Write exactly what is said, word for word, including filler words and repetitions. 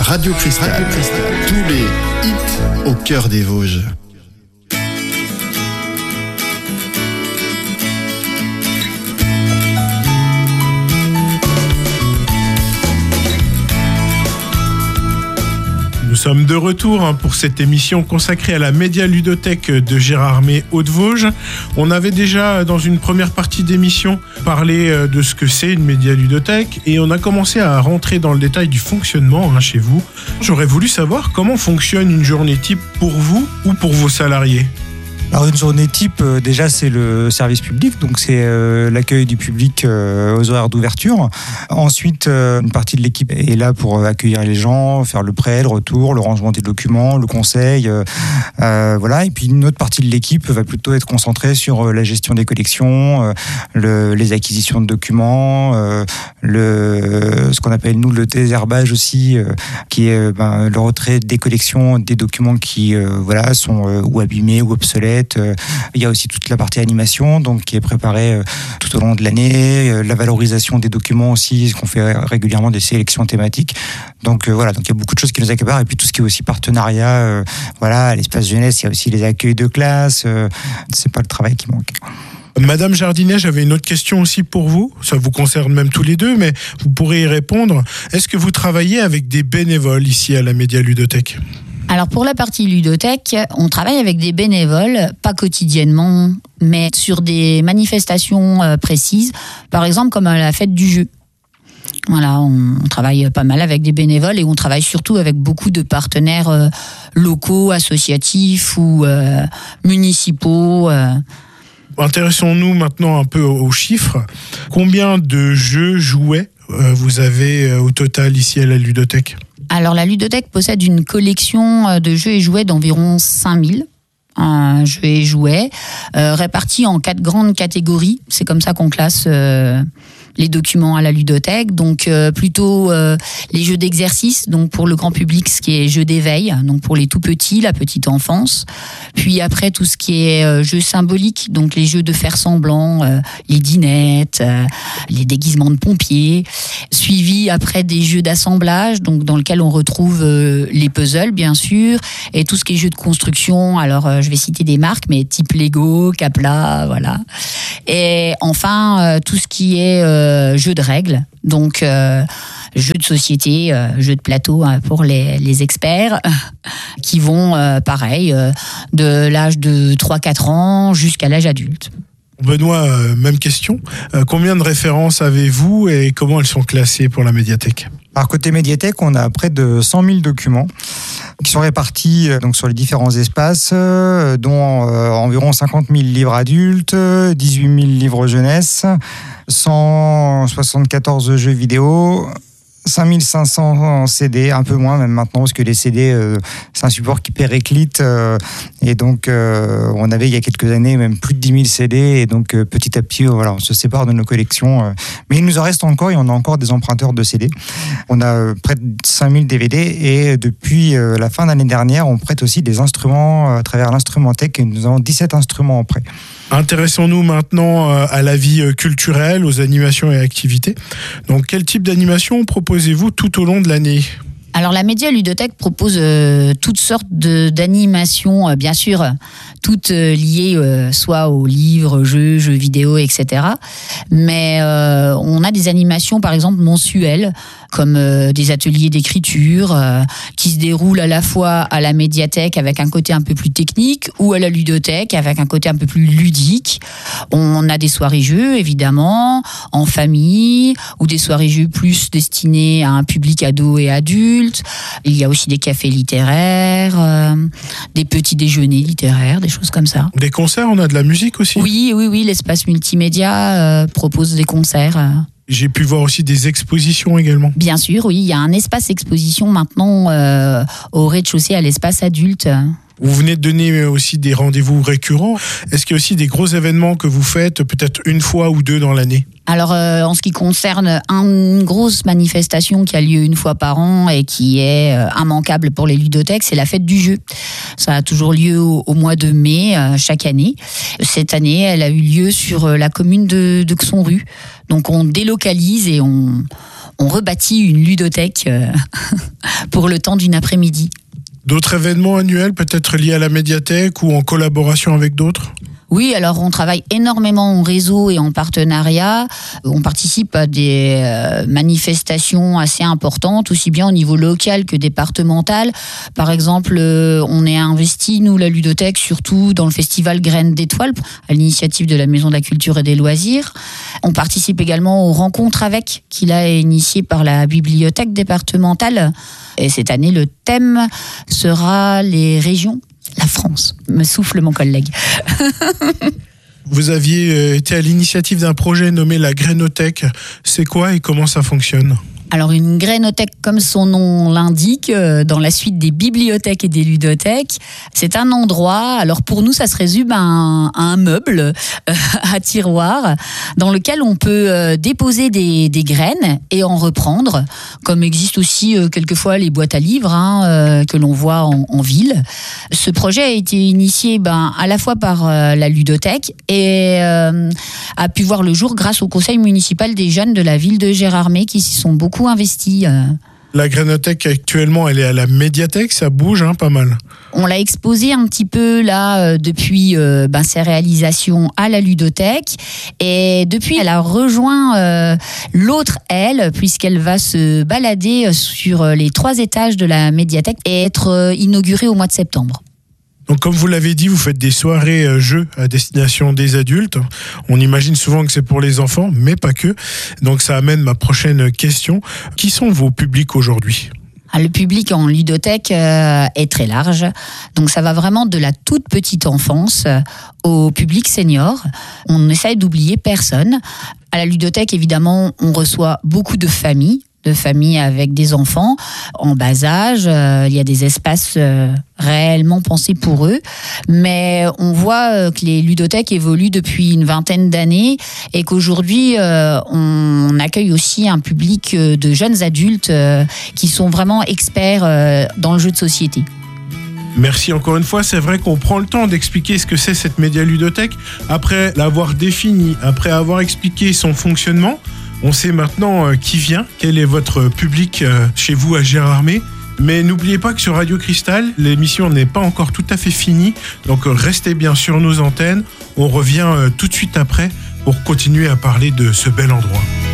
Radio Cristal, Radio Cristal. Tous les hits au cœur des Vosges. Nous sommes de retour hein, pour cette émission consacrée à la Média-Ludothèque de Gérardmer Hauts-de-Vosges. On avait déjà, dans une première partie d'émission, parlé de ce que c'est une Média-Ludothèque et on a commencé à rentrer dans le détail du fonctionnement hein, chez vous. J'aurais voulu savoir comment fonctionne une journée type pour vous ou pour vos salariés. Alors une journée type, euh, déjà c'est le service public, donc c'est euh, l'accueil du public euh, aux horaires d'ouverture. Ensuite, euh, une partie de l'équipe est là pour euh, accueillir les gens, faire le prêt, le retour, le rangement des documents, le conseil, euh, euh, voilà. Et puis une autre partie de l'équipe va plutôt être concentrée sur euh, la gestion des collections, euh, le, les acquisitions de documents, euh, le, ce qu'on appelle nous le désherbage aussi, euh, qui est euh, ben, le retrait des collections, des documents qui euh, voilà sont euh, ou abîmés ou obsolètes. Il y a aussi toute la partie animation donc, qui est préparée tout au long de l'année, la valorisation des documents aussi, qu'on fait régulièrement des sélections thématiques. Donc voilà, donc il y a beaucoup de choses qui nous accaparent et puis tout ce qui est aussi partenariat, euh, voilà, à l'espace jeunesse, il y a aussi les accueils de classe, euh, c'est pas le travail qui manque. Madame Jardinet, j'avais une autre question aussi pour vous. Ça vous concerne même tous les deux, mais vous pourrez y répondre. Est-ce que vous travaillez avec des bénévoles ici à la Média-Ludothèque ? Alors pour la partie ludothèque, on travaille avec des bénévoles, pas quotidiennement, mais sur des manifestations euh, précises, par exemple comme à la fête du jeu. Voilà, on, on travaille pas mal avec des bénévoles et on travaille surtout avec beaucoup de partenaires euh, locaux, associatifs ou euh, municipaux. Euh. Intéressons-nous maintenant un peu aux chiffres. Combien de jeux, jouets euh, vous avez euh, au total ici à la ludothèque ? Alors la ludothèque possède une collection de jeux et jouets d'environ cinq mille euh, jeux et jouets, euh, répartis en quatre grandes catégories. C'est comme ça qu'on classe euh, les documents à la ludothèque. Donc euh, plutôt euh, les jeux d'exercice, donc pour le grand public, ce qui est jeux d'éveil, donc pour les tout petits, la petite enfance. Puis après tout ce qui est euh, jeux symboliques, donc les jeux de faire semblant, euh, les dinettes, euh, les déguisements de pompiers. Suivi après des jeux d'assemblage, donc dans lequel on retrouve euh, les puzzles bien sûr, et tout ce qui est jeux de construction. Alors euh, je vais citer des marques, mais type Lego, Capla, voilà. Et enfin euh, tout ce qui est euh, jeux de règles, donc euh, jeux de société, euh, jeux de plateau hein, pour les, les experts, qui vont euh, pareil euh, de l'âge de trois quatre ans jusqu'à l'âge adulte. Benoît, euh, même question. Euh, combien de références avez-vous et comment elles sont classées pour la médiathèque ? Alors côté médiathèque, on a près de cent mille documents qui sont répartis euh, donc sur les différents espaces, euh, dont euh, environ cinquante mille livres adultes, dix-huit mille livres jeunesse, cent soixante-quatorze jeux vidéo, cinq mille cinq cents C D, un peu moins même maintenant, parce que les C D, euh, c'est un support qui périclite. Euh, et donc, euh, on avait il y a quelques années même plus de dix mille C D. Et donc, euh, petit à petit, euh, voilà, on se sépare de nos collections. Euh, mais il nous en reste encore et on a encore des emprunteurs de C D. On a euh, près de cinq mille D V D. Et depuis euh, la fin de l'année dernière, on prête aussi des instruments euh, à travers l'instrumenthèque. Et nous avons dix-sept instruments en prêt. Intéressons-nous maintenant à la vie culturelle, aux animations et activités. Donc, quel type d'animation proposez-vous tout au long de l'année ? Alors la Média-Ludothèque propose euh, toutes sortes de, d'animations, euh, bien sûr, toutes euh, liées euh, soit aux livres, jeux, jeux vidéo, et cetera. Mais euh, on a des animations, par exemple, mensuelles, comme euh, des ateliers d'écriture, euh, qui se déroulent à la fois à la médiathèque avec un côté un peu plus technique ou à la ludothèque avec un côté un peu plus ludique. On a des soirées-jeux, évidemment, en famille, ou des soirées-jeux plus destinées à un public ado et adulte. Il y a aussi des cafés littéraires, euh, des petits déjeuners littéraires, des choses comme ça. Des concerts, on a de la musique aussi ? Oui, oui, oui, l'espace multimédia euh, propose des concerts. Euh. J'ai pu voir aussi des expositions également. Bien sûr, oui, il y a un espace exposition maintenant euh, au rez-de-chaussée à l'espace adulte. Vous venez de donner aussi des rendez-vous récurrents. Est-ce qu'il y a aussi des gros événements que vous faites peut-être une fois ou deux dans l'année ? Alors, euh, en ce qui concerne une grosse manifestation qui a lieu une fois par an et qui est euh, immanquable pour les ludothèques, c'est la fête du jeu. Ça a toujours lieu au, au mois de mai, euh, chaque année. Cette année, elle a eu lieu sur euh, la commune de, de Xonru. Donc, on délocalise et on, on rebâtit une ludothèque euh, pour le temps d'une après-midi. D'autres événements annuels, peut-être liés à la médiathèque ou en collaboration avec d'autres ? Oui, alors on travaille énormément en réseau et en partenariat. On participe à des euh, manifestations assez importantes, aussi bien au niveau local que départemental. Par exemple, euh, on est investi, nous, la ludothèque, surtout dans le festival Graines d'étoiles, à l'initiative de la Maison de la Culture et des Loisirs. On participe également aux rencontres avec, qui là est initié par la bibliothèque départementale. Et cette année, le thème sera les régions. La France, me souffle mon collègue. Vous aviez été à l'initiative d'un projet nommé la Grainothèque. C'est quoi et comment ça fonctionne ? Alors une grainothèque, comme son nom l'indique, dans la suite des bibliothèques et des ludothèques, c'est un endroit, alors pour nous ça se résume à un, à un meuble, euh, à tiroir, dans lequel on peut euh, déposer des, des graines et en reprendre, comme existent aussi euh, quelquefois les boîtes à livres hein, euh, que l'on voit en, en ville. Ce projet a été initié ben, à la fois par euh, la ludothèque et euh, a pu voir le jour grâce au conseil municipal des jeunes de la ville de Gérardmer qui s'y sont beaucoup investi. La Grainothèque actuellement, elle est à la médiathèque, ça bouge hein, pas mal. On l'a exposé un petit peu là euh, depuis euh, ben, ses réalisations à la ludothèque et depuis elle a rejoint euh, l'autre aile puisqu'elle va se balader sur les trois étages de la médiathèque et être euh, inaugurée au mois de septembre. Donc comme vous l'avez dit, vous faites des soirées euh, jeux à destination des adultes. On imagine souvent que c'est pour les enfants, mais pas que. Donc ça amène ma prochaine question. Qui sont vos publics aujourd'hui ? Le public en ludothèque euh, est très large, donc ça va vraiment de la toute petite enfance au public senior. On essaye d'oublier personne. À la ludothèque, évidemment, on reçoit beaucoup de familles, de familles avec des enfants en bas âge. Euh, il y a des espaces euh, réellement pensés pour eux. Mais on voit euh, que les ludothèques évoluent depuis une vingtaine d'années et qu'aujourd'hui, euh, on accueille aussi un public euh, de jeunes adultes euh, qui sont vraiment experts euh, dans le jeu de société. Merci encore une fois, c'est vrai qu'on prend le temps d'expliquer ce que c'est cette média-ludothèque. Après l'avoir définie, après avoir expliqué son fonctionnement, on sait maintenant euh, qui vient, quel est votre public euh, chez vous à Gérardmer. Mais n'oubliez pas que sur Radio Cristal, l'émission n'est pas encore tout à fait finie. Donc euh, restez bien sur nos antennes. On revient euh, tout de suite après pour continuer à parler de ce bel endroit.